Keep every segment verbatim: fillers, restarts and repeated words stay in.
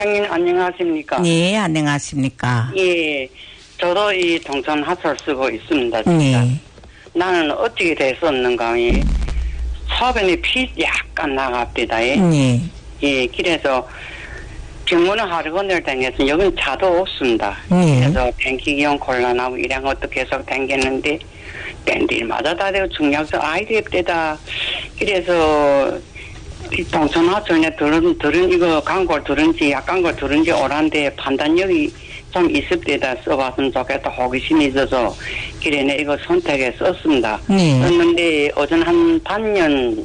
선생님 안녕하십니까? 네, 안녕하십니까? 예, 저도 이 동천 하철 쓰고 있습니다. 진짜. 네. 나는 어떻게 됐었는가? 예. 소변이 피 약간 나갑니다. 예. 네. 예, 그래서 병원을 하루 건널 다녔으면 여기는 차도 없습니다. 네. 그래서 댕기기용 곤란하고 이런 것도 계속 댕겼는데 밴들마다 다 되고 중약서 아이디어 때다. 그래서 이 동천 하천에 들은 들은 이거 광고를 들은지 약간 걸 들은지 오란데 판단력이 좀 있을 때다 써봤으면 좋겠다 호기심이 있어서 그래내 이거 선택해 썼습니다. 네. 썼는데 어전 한 반년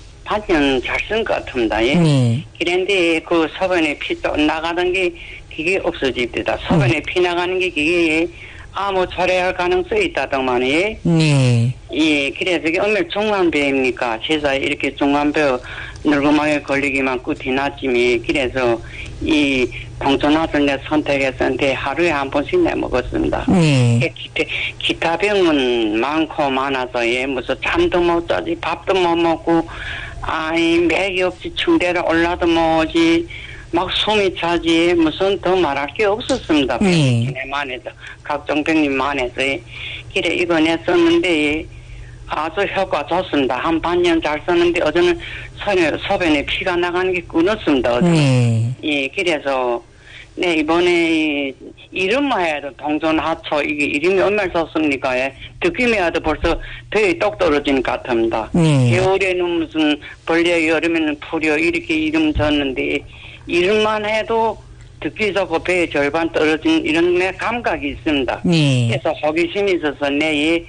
반년 잘 쓴 것 같습니다. 예. 네. 그런데 그 소변에 피 또 나가는 게 그게 없어집니다. 소변에 피 나가는 게 그게 아무 초래할 가능성이 있다더만 예. 네. 예, 그래서 이게 얼마나 중환배입니까? 제사에 이렇게 중환배 늙음하게 걸리기만 끝이 났지미. 그래서 이 동천화를 내 선택했었는데 하루에 한 번씩 내 먹었습니다. 네. 기타, 기타 병은 많고 많아서 예, 무슨 잠도 못 자지, 밥도 못 먹고, 아이, 맥이 없지, 충대를 올라도 뭐지, 막 숨이 차지, 무슨 더 말할 게 없었습니다. 네. 병만 해서, 각종 병님만 해서. 그래, 이거 내 썼는데, 아주 효과 좋습니다. 한 반년 잘 썼는데, 어제는 소변에, 소변에 피가 나가는 게 끊었습니다. 어제는. 네. 예, 그래서, 네, 이번에, 이름만 해도 동전하초, 이게 이름이 얼마나 좋습니까? 예. 듣기만 해도 벌써 배에 똑 떨어지는 것 같습니다. 네. 겨울에는 무슨 벌레, 여름에는 풀려, 이렇게 이름 졌는데, 이름만 해도 듣기 좋고 배에 절반 떨어진 이런 내 감각이 있습니다. 네. 그래서 호기심이 있어서 내에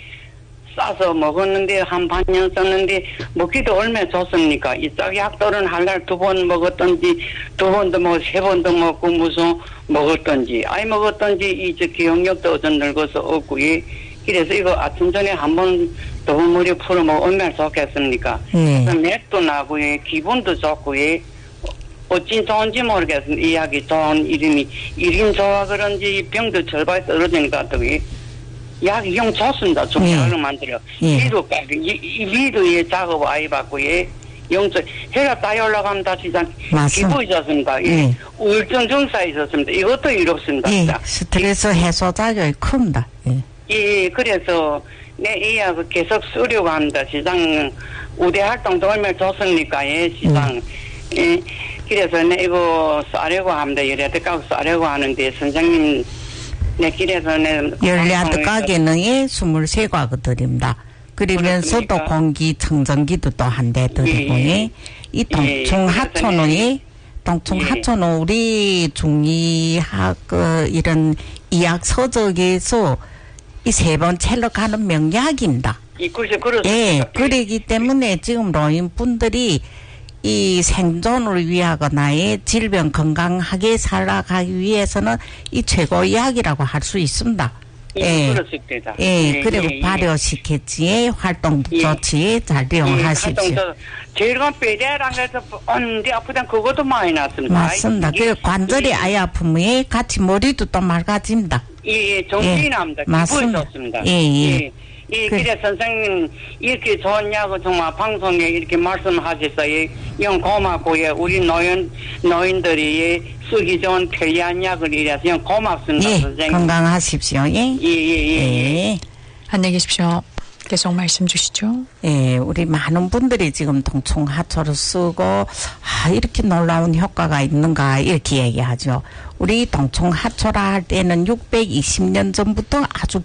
싸서 먹었는데 한 반년 썼는데 먹기도 얼마나 좋습니까? 이쪽 약돌은 한 달 두 번 먹었던지 두 번도 먹고 세 번도 먹고 무슨 먹었던지 아이 먹었던지 이제 기억력도 어전 늙어서 없고 예. 그래서 이거 아침 전에 한번 더물이 풀어 먹으면 얼마나 좋겠습니까? 네. 그래서 맥도 나고 예. 기분도 좋고 예. 어찌 좋은지 모르겠습니다. 이야기 좋은 이름이 이름 좋아 그런지 병도 절반이 떨어지는 것 같다고 예. 약이 영 좋습니다. 종약을 예. 만들어. 예. 위도 까지. 이 위도에 작업 아이 받고 예. 영적 해가 따위 올라가면 다시 기분이 좋습니다. 예. 예. 우울증 증상이 있었습니다. 이것도 이롭습니다. 예. 스트레스 해소 작용이 큽니다. 예. 예. 그래서 내 이 약을 계속 쓰려고 합니다. 시장 우대 활동도 얼마나 좋습니까? 예. 시장. 예. 예. 그래서 내 이거 쏴려고 합니다. 이래 듣고 쏴려고 하는데 선생님 네, 길에서 내 열여덟 가게는 예, 스물세 가구 드립니다. 그러면서도 공기 청정기도 또 한 대 드리고, 예. 예. 이 동충 하초는, 예. 동충 예. 하초는 우리 중의학, 그, 이런 이약 서적에서 이 세 번째로 가는 명약입니다. 예, 그렇죠. 그렇죠. 예, 그러기 때문에 지금 노인분들이 이 생존을 위하거나 예, 질병 건강하게 살아가기 위해서는 이 최고의 약이라고 할 수 있습니다. 예, 그렇습니다. 예, 예, 그리고 예, 발효시켰지, 예, 활동도 예. 좋지, 잘 이용하십시오. 예, 제일 건 뼈대랑 해서 언제 아프단 그것도 많이 났습니다. 맞습니다. 그 관절이 예. 아예 아프면 같이 머리도 또 맑아집니다. 예, 예, 정신이 예. 납니다. 맞습니다. 좋습니다. 예, 예. 예. 예, 그래, 그래, 선생님, 이렇게 좋은 약을 정말 방송에 이렇게 말씀하셔서, 예, 영 고맙고, 예, 우리 노인, 노인들이, 예, 쓰기 좋은 편리한 약을 이래서 영 고맙습니다, 예, 선생님. 건강하십시오, 예. 예, 예, 예. 예. 예. 안녕히 계십시오. 계속 말씀 주시죠. 예, 우리 많은 분들이 지금 동충하초를 쓰고, 아, 이렇게 놀라운 효과가 있는가, 이렇게 얘기하죠. 우리 동충하초라 할 때는 육백이십 년 전부터 아주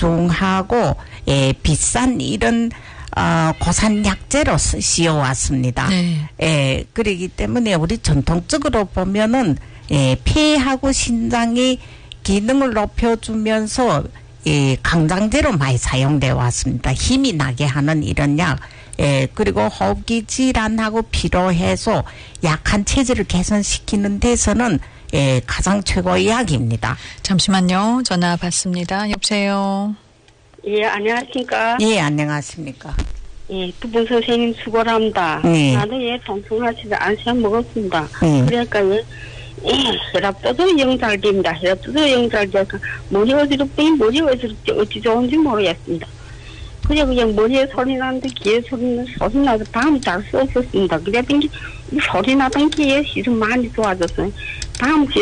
귀중하고, 예, 비싼 이런, 어, 고산 약재로 씌워왔습니다. 네. 예, 그러기 때문에 우리 전통적으로 보면은, 예, 폐하고 신장의 기능을 높여주면서, 예, 강장제로 많이 사용되어 왔습니다. 힘이 나게 하는 이런 약. 예, 그리고 호흡기 질환하고 피로해소, 약한 체질을 개선시키는 데서는 예, 가장 최고의 약입니다. 잠시만요. 전화 받습니다. 여보세요. 예, 안녕하십니까? 예, 안녕하십니까? 예, 두 분 선생님 수고합니다. 네. 나도 예, 동충하초를 안 시험 먹었습니다. 네. 그러니까 예, 예, 혈압도도 영잘됩니다. 혈압도도 영잘돼서 머리 어디로 빼 머리 어디로 어찌 좋은지 모르겠습니다. 그냥 그냥 머리에 소리 나는데 귀에 소리 소리 나서 밤 잘 썼었습니다. 그랬더니 이 소리 나던 귀에 시선 많이 좋아졌어요. 다음